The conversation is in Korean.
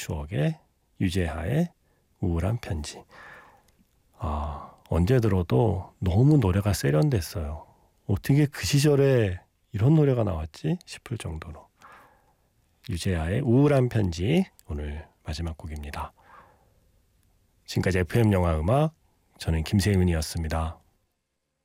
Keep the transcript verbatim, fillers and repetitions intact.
추억의 유재하의 우울한 편지. 아, 언제 들어도 너무 노래가 세련됐어요. 어떻게 그 시절에 이런 노래가 나왔지 싶을 정도로. 유재하의 우울한 편지 오늘 마지막 곡입니다. 지금까지 에프엠 영화 음악, 저는 김세윤이었습니다.